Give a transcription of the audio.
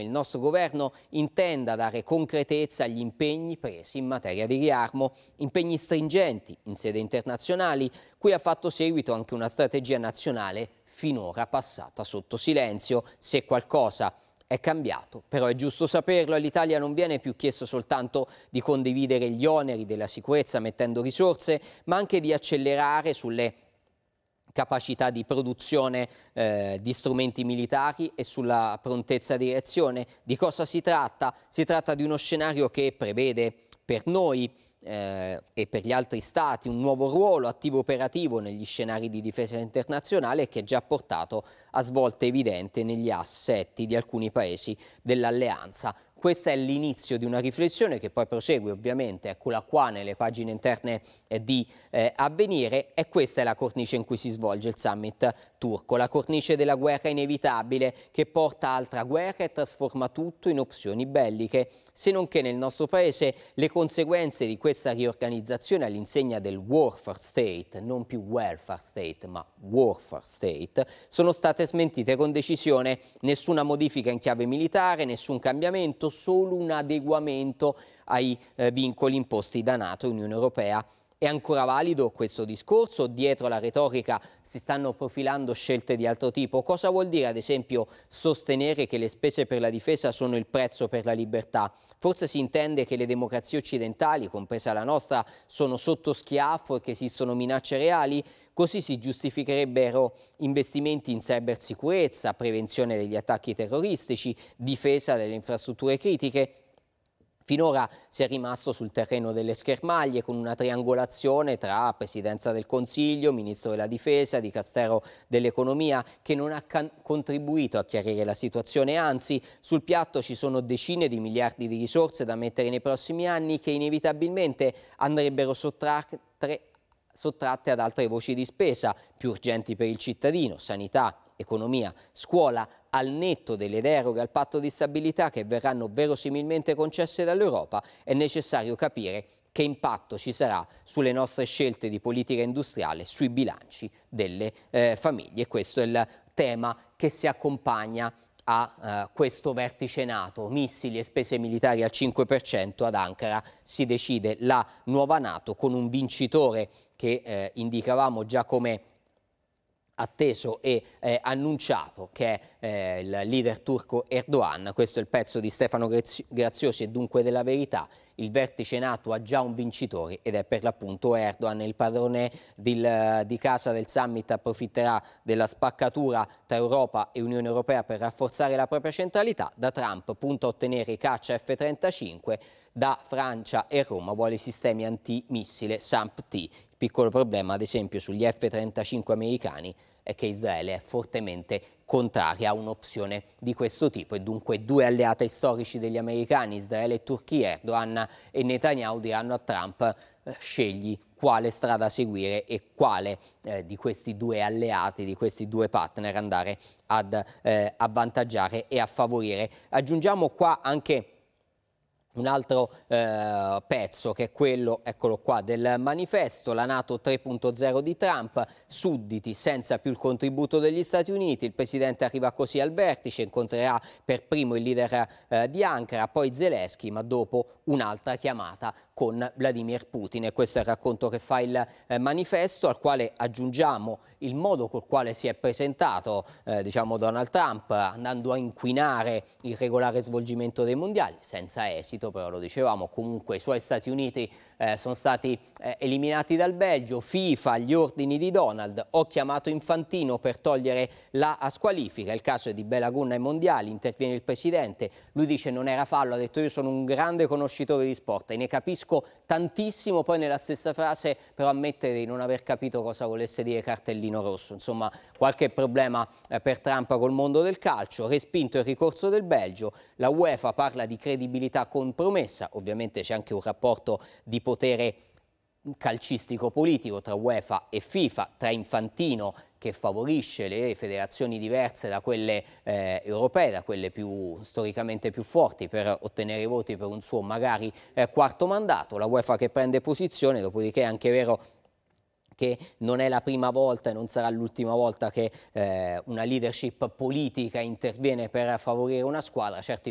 come il nostro governo intenda dare concretezza agli impegni presi in materia di riarmo, impegni stringenti in sede internazionali, cui ha fatto seguito anche una strategia nazionale finora passata sotto silenzio. Se qualcosa è cambiato, però è giusto saperlo, all'Italia non viene più chiesto soltanto di condividere gli oneri della sicurezza mettendo risorse, ma anche di accelerare sulle capacità di produzione di strumenti militari e sulla prontezza di reazione. Di cosa si tratta? Si tratta di uno scenario che prevede per noi e per gli altri stati un nuovo ruolo attivo operativo negli scenari di difesa internazionale che ha già portato a svolte evidenti negli assetti di alcuni paesi dell'alleanza. Questo è l'inizio di una riflessione che poi prosegue ovviamente, eccola qua nelle pagine interne di Avvenire, e questa è la cornice in cui si svolge il summit turco, la cornice della guerra inevitabile che porta a altra guerra e trasforma tutto in opzioni belliche, se non che nel nostro paese le conseguenze di questa riorganizzazione all'insegna del warfare state, non più welfare state ma warfare state, sono state smentite con decisione. Nessuna modifica in chiave militare, nessun cambiamento, solo un adeguamento ai vincoli imposti da NATO e Unione Europea. È ancora valido questo discorso? Dietro la retorica si stanno profilando scelte di altro tipo? Cosa vuol dire, ad esempio, sostenere che le spese per la difesa sono il prezzo per la libertà? Forse si intende che le democrazie occidentali, compresa la nostra, sono sotto schiaffo e che esistono minacce reali? Così si giustificherebbero investimenti in cybersicurezza, prevenzione degli attacchi terroristici, difesa delle infrastrutture critiche. Finora si è rimasto sul terreno delle schermaglie con una triangolazione tra Presidenza del Consiglio, Ministro della Difesa, Dicastero dell'Economia, che non ha contribuito a chiarire la situazione, anzi sul piatto ci sono decine di miliardi di risorse da mettere nei prossimi anni che inevitabilmente andrebbero sottratte ad altre voci di spesa più urgenti per il cittadino: sanità, economia, scuola, al netto delle deroghe al patto di stabilità che verranno verosimilmente concesse dall'Europa. È necessario capire che impatto ci sarà sulle nostre scelte di politica industriale, sui bilanci delle famiglie. Questo è il tema che si accompagna a questo vertice NATO, missili e spese militari al 5%. Ad Ankara si decide la nuova NATO con un vincitore che indicavamo già come atteso e annunciato, che è il leader turco Erdogan. Questo è il pezzo di Stefano Graziosi e dunque della Verità. Il vertice NATO ha già un vincitore ed è per l'appunto Erdogan. Il padrone di casa del summit approfitterà della spaccatura tra Europa e Unione Europea per rafforzare la propria centralità. Da Trump punta a ottenere i caccia F-35, da Francia e Roma vuole i sistemi antimissile SAMP-T. Il piccolo problema, ad esempio, sugli F-35 americani è che Israele è fortemente contraria a un'opzione di questo tipo e dunque due alleati storici degli americani, Israele e Turchia, Erdogan e Netanyahu, diranno a Trump scegli quale strada seguire e quale di questi due alleati, di questi due partner andare ad avvantaggiare e a favorire. Aggiungiamo qua anche un altro pezzo che è quello, eccolo qua, del manifesto, la NATO 3.0 di Trump, sudditi senza più il contributo degli Stati Uniti. Il presidente arriva così al vertice, incontrerà per primo il leader di Ankara, poi Zelensky, ma dopo un'altra chiamata con Vladimir Putin. E questo è il racconto che fa il manifesto, al quale aggiungiamo il modo col quale si è presentato diciamo Donald Trump, andando a inquinare il regolare svolgimento dei mondiali, senza esito però, lo dicevamo. Comunque i suoi Stati Uniti sono stati eliminati dal Belgio. FIFA, gli ordini di Donald: ho chiamato Infantino per togliere la squalifica. Il caso è di Belagun ai mondiali, interviene il presidente, lui dice non era fallo, ha detto io sono un grande conoscitore di sport e ne capisco tantissimo, poi nella stessa frase però ammette di non aver capito cosa volesse dire cartellino rosso. Insomma, qualche problema per Trump col mondo del calcio. Respinto il ricorso del Belgio, la UEFA parla di credibilità compromessa. Ovviamente c'è anche un rapporto di potere calcistico politico tra UEFA e FIFA, tra Infantino, che favorisce le federazioni diverse da quelle europee, da quelle storicamente più forti, per ottenere voti per un suo magari quarto mandato, la UEFA che prende posizione. Dopodiché è anche vero che non è la prima volta e non sarà l'ultima volta che una leadership politica interviene per favorire una squadra. Certo,